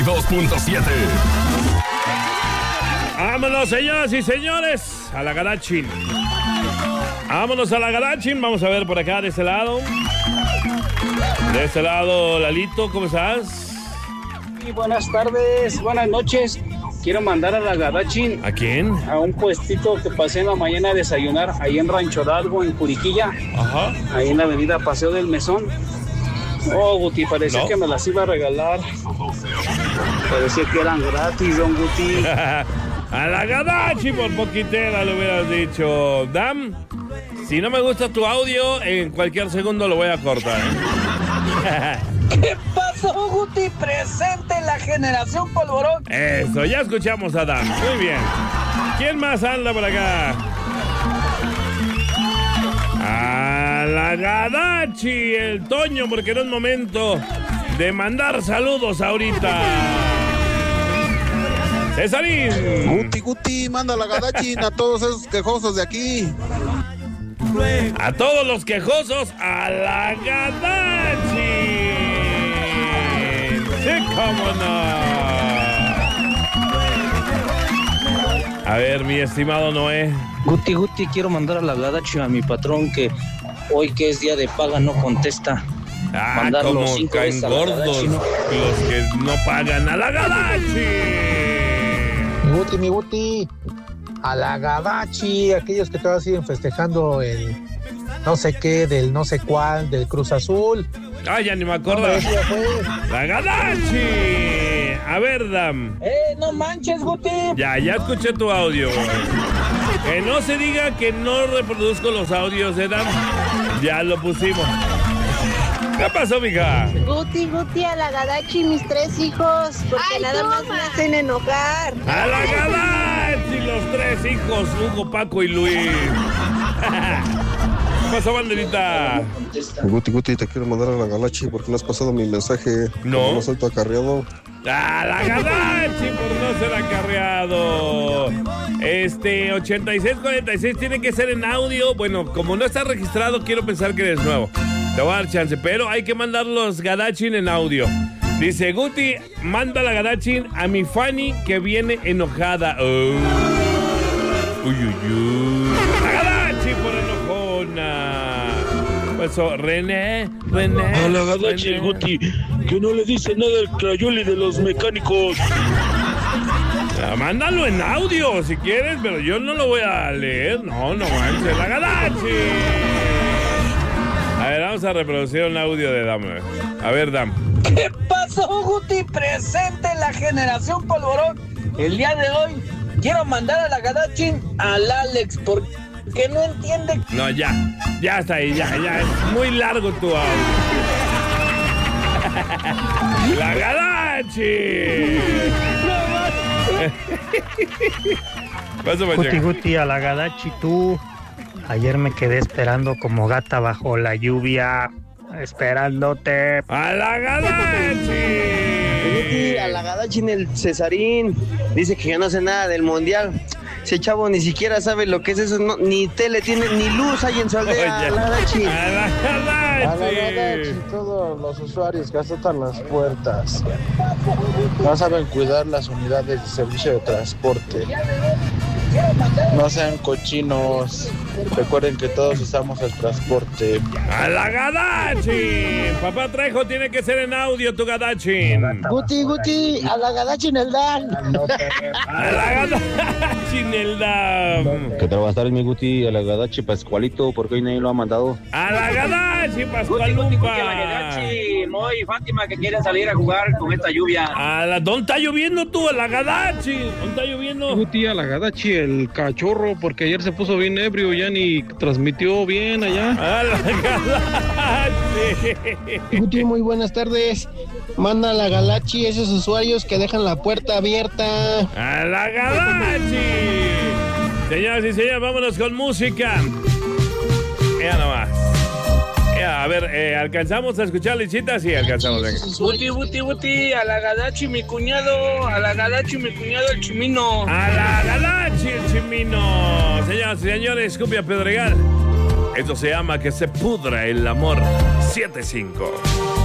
2.7. Vámonos, señoras y señores, a la Gadachin. Vámonos a la Gadachin. Vamos a ver por acá, de este lado. De este lado, Lalito, ¿cómo estás? Sí, buenas tardes, buenas noches. Quiero mandar a la Gadachin. ¿A quién? A un puestito que pasé en la mañana a desayunar, ahí en Rancho Hidalgo, en Juriquilla. Ajá. Ahí en la avenida Paseo del Mesón. Oh, Guti, parecía que me las iba a regalar. Parecía que eran gratis, don Guti. A la Gadachin por poquitera lo hubieras dicho. Dam, si no me gusta tu audio, en cualquier segundo lo voy a cortar. ¿Qué pasó, Guti? Presente la generación polvorón. Eso, ya escuchamos a Dan. Muy bien. ¿Quién más anda por acá? A la Gadachi, el Toño, porque no es momento de mandar saludos ahorita. Cesarín. Guti, manda la Gadachin a todos esos quejosos de aquí. A todos los quejosos, a la Gadachi. Sí, cómo no. A ver, mi estimado Noé. Guti, quiero mandar a la Gadachi a mi patrón que hoy que es día de paga no contesta. Mandarlo como 5 caen gordos Gadachi, ¿no? Los que no pagan a la Gadachi. Mi Guti, a la Gadachi, aquellos que todavía siguen festejando el no sé qué, del no sé cuál, del Cruz Azul. Ay, ya ni me acuerdo. La Gadachi. A ver, Dam. No manches, Guti. Ya escuché tu audio. Que no se diga que no reproduzco los audios de Dam. Ya lo pusimos. ¿Qué pasó, mija? Guti, a la Gadachi, mis 3 hijos, porque nada más me hacen enojar. A la Gadachi, los 3 hijos, Hugo, Paco y Luis. ¿Qué pasó, banderita? Guti, te quiero mandar a la Gadachi porque no has pasado mi mensaje. No. No soy tu acarreado. A la Gadachi por no ser acarreado. 8646 tiene que ser en audio. Bueno, como no está registrado, quiero pensar que eres nuevo. Te voy a dar chance, pero hay que mandar los Gadachin en audio. Dice, Guti, manda la Gadachin a mi Fanny que viene enojada. Oh. Uy. La Gadachin por enojona. Pues, René. A la Gadachin, Guti, que no le dice nada al Crayoli de los mecánicos. Mándalo en audio si quieres, pero yo no lo voy a leer. No manches, la Gadachin. A ver, vamos a reproducir un audio de Dam. A ver, Dam. ¿Qué pasó, Guti? Presente la generación polvorón. El día de hoy quiero mandar a la Gadachin al Alex porque no entiende. No, ya está ahí, ya es muy largo tu audio. La Gadachin. Guti, a la Gadachi, tú. Ayer me quedé esperando como gata bajo la lluvia, esperándote. ¡A la Gadachi! Guti, a la Gadachi en el Cesarín. Dice que ya no sé nada del mundial. Ese chavo ni siquiera sabe lo que es eso, no, ni tele tiene, ni luz hay en su aldea. Oye, a la Gadachi. A la Gadachi, todos los usuarios que azotan las puertas no saben cuidar las unidades de servicio de transporte. No sean cochinos. Recuerden que todos usamos el transporte. ¡A la Gadachi! Papá Trejo, tiene que ser en audio tu Gadachi. Guti, a la Gadachin el Dan. ¡A la Gadachi el Dan! ¿Qué tal va a estar mi Guti? A la Gadachi Pascualito, porque hoy nadie lo ha mandado. ¡A la Gadachi Pascualumpa! Guti, a la Gadachi, Moy y Fátima que quieren salir a jugar con esta lluvia. ¿Dónde está lloviendo tú? A la Gadachi. ¿Dónde está lloviendo? Guti, a la Gadachi, el cachorro, porque ayer se puso bien ebrio, ya ni transmitió bien allá. ¡A la Gadachi! Guti, muy buenas tardes. Manda a la Gadachi esos usuarios que dejan la puerta abierta. ¡A la Gadachi! Señoras y señores, vámonos con música. Ya nomás. A ver, ¿alcanzamos a escuchar, Lichita? Sí, alcanzamos. Venga. Guti, a la Gadachi mi cuñado, el Chimino. A la Gadachi el Chimino. Señoras y señores, Cumbia Pedregal. Esto se llama Que se pudra el amor. 7-5.